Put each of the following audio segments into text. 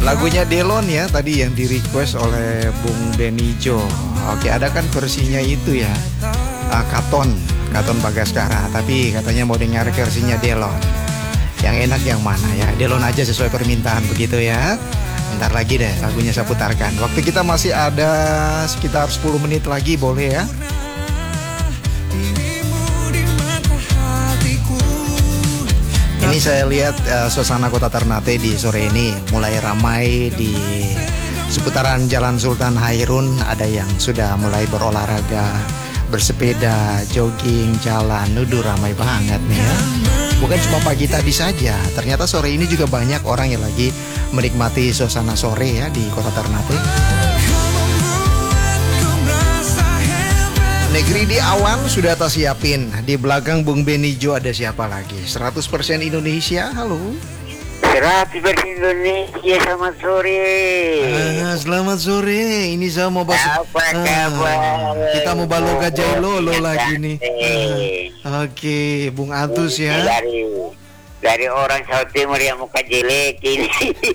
Lagunya Delon ya tadi yang di request oleh Bung Benijo. Oke, ada kan versinya itu ya, Katon Bagaskara. Tapi katanya mau dengar versinya Delon. Yang enak yang mana ya? Delon aja sesuai permintaan begitu ya. Bentar lagi deh lagunya saya putarkan. Waktu kita masih ada sekitar 10 menit lagi, boleh ya? Ini saya lihat suasana kota Ternate di sore ini mulai ramai di seputaran Jalan Sultan Hairun. Ada yang sudah mulai berolahraga, bersepeda, jogging, jalan. Nuduh ramai banget nih ya. Bukan cuma pagi tadi saja, ternyata sore ini juga banyak orang yang lagi menikmati suasana sore ya di kota Ternate. Negeri di awan sudah tak siapin. Di belakang Bung Benijo ada siapa lagi? 100% Indonesia, halo. 100% Indonesia, selamat sore. Selamat sore. Ini saya mau Apa kabar? kita mau baloga jailolo lagi nih. Oke, Bung Atus ya. Dari orang Jawa Timur yang muka jelek ini.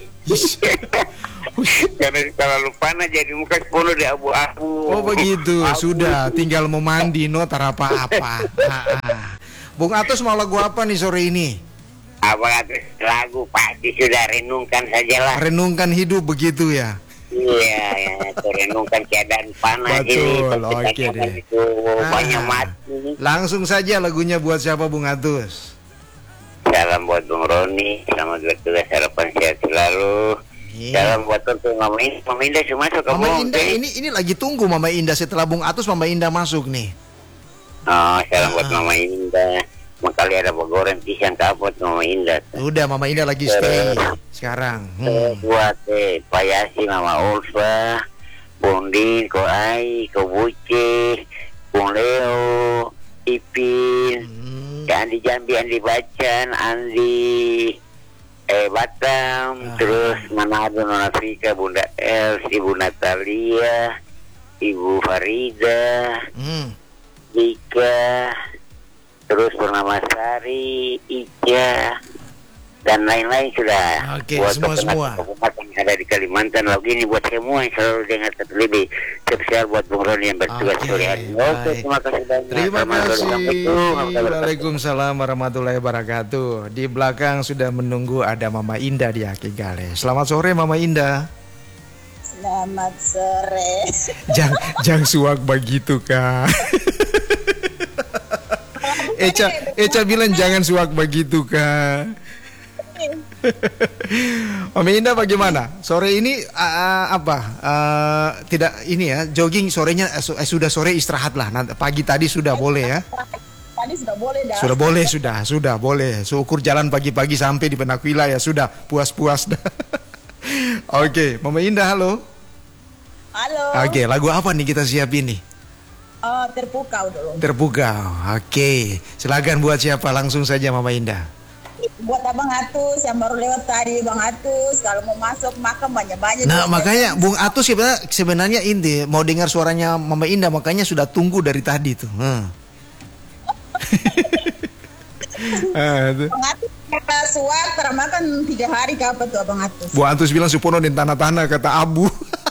Karena terlalu panas jadi muka penuh di abu-abu. Oh begitu, sudah tinggal mau mandi, no tar apa-apa. Bung Atus mau lagu apa nih sore ini? Apa lagu pasti sudah renungkan sajalah. Renungkan hidup begitu ya? Iya, ya, renungkan keadaan panas. Betul, ini. oke deh. Itu banyak mati. Langsung saja lagunya buat siapa Bung Atus? Salam buat Bung Roni, selamat bertugas, harapan sehat selalu. Salam buat untuk Mama Indah sudah masuk. Mama Indah ini lagi tunggu Mama Indah setelah Bung Atus. Mama Indah masuk nih. Oh, salam buat Mama Indah. Makali ada goreng pisang kapot Mama Indah. Udah Mama Indah lagi stay sekarang. Buat Pak Yasi, Mama Ulfa, Bung Din, Ko Ai, Ko Buce, Bung Leo, Ipin, Andi Jambi, Andi Bacan, Andi Batam, terus Manado, Nona Afrika, Bunda Els, Ibu Natalia, Ibu Farida, Dika, terus Purnama Sari, Ija, dan lain-lain sudah. Oke, buat semua. yang ada di Kalimantan. Lagu ini buat semua yang selalu dengar terlebih spesial buat Bung Roni yang bertugas sore hari. Oke, terima kasih banyak. Terima kasih. Waalaikumsalam warahmatullahi wabarakatuh. Di belakang sudah menunggu ada Mama Indah di Aki Gale. Selamat sore Mama Indah. Selamat sore. Jangan suak begitu Kak. Eca bilang jangan suak begitu Kak. Mama Indah bagaimana? Sore ini tidak ini ya, jogging sorenya sudah sore istirahat lah. Nanti pagi tadi sudah boleh ya. Tadi sudah boleh dah. Sudah boleh. Syukur jalan pagi-pagi sampai di Penakwila ya sudah puas-puas dah. Oke, Mama Indah halo. Halo. Oke, lagu apa nih kita siapin nih? Terpukau dulu. Terpukau. Oke, silakan buat siapa langsung saja Mama Indah. Buat Abang Atus yang baru lewat tadi, Bang Atus. Kalau mau masuk makan banyak-banyak. Nah makanya Bung Atus sebenarnya ini mau dengar suaranya Mama Indah, makanya sudah tunggu dari tadi tuh. Bang Atus kata suak termakan 3 hari kapan tuh Abang Atus? Bung Atus bilang supono di tanah-tanah kata Abu.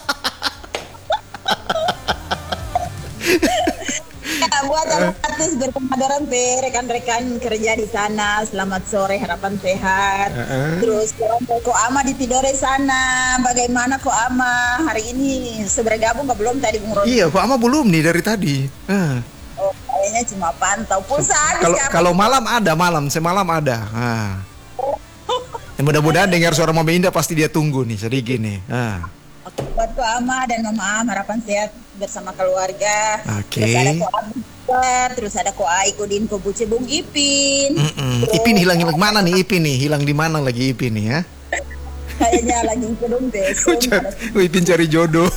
Buat Abang Atus berkemadaran rekan-rekan kerja di sana. Selamat sore, harapan sehat. Terus Ko Ama di Tidore sana. Bagaimana Ko Ama hari ini? Sudah bergabung belum tadi Bung Roni? Iya, Ko Ama belum nih dari tadi. Oh, kayaknya cuma pantau pulsa. Kalau semalam ada. Mudah-mudahan dengar suara Mama Indah pasti dia tunggu nih sedikit nih. Buat Ko Ama dan Mama harapan sehat bersama keluarga. Oke. Terus ada Ko Ai, Ko Din, Ko Buce, Bung Ipin. Ipin hilang mana nih Ipin nih? Hilang di mana lagi Ipin nih ya? Kayaknya lagi ke besok. Ipin cari jodoh.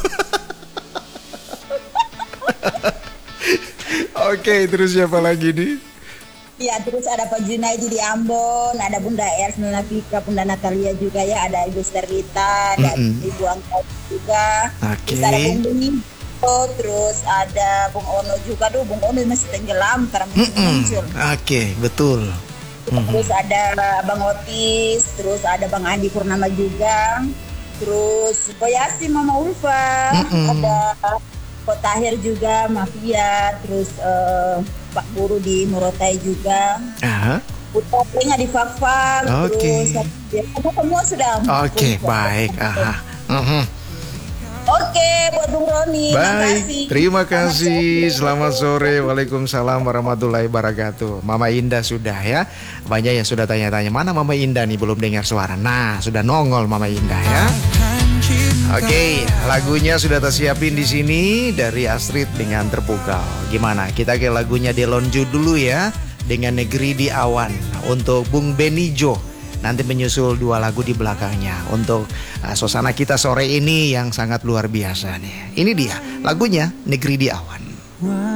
Oke, terus siapa lagi nih? Ya, terus ada Pak Junaidi di Ambon, ada Bunda Els, Nona Fika, Bunda Natalia juga ya, ada Ibu Sterlita, dan Ibu Angka juga. Terus ada Bung Benito, terus ada Bung Ono juga. Bung Ono masih tenggelam, karena muncul. Oke, betul. Terus ada Bang Otis, terus ada Bang Andi Purnama juga. terus Boyasi, Mama Ulfa, ada Kok Tahir juga, Mafia, terus Pak Guru di Morotai juga. Putra Plenga di Fakfak, terus semua sudah. Oke, baik. Oke, buat Bung Roni. Baik, terima kasih. Selamat sore. Waalaikumsalam warahmatullahi wabarakatuh. Mama Indah sudah ya. Banyak yang sudah tanya-tanya, mana Mama Indah nih, belum dengar suara. Nah, sudah nongol Mama Indah ya. Oke, lagunya sudah tersiapin di sini dari Astrid dengan Terpukau. Gimana? Kita ke lagunya Delonju dulu ya, dengan Negeri di Awan untuk Bung Benijo. Nanti menyusul 2 lagu di belakangnya untuk suasana kita sore ini yang sangat luar biasa nih. Ini dia lagunya Negeri di Awan.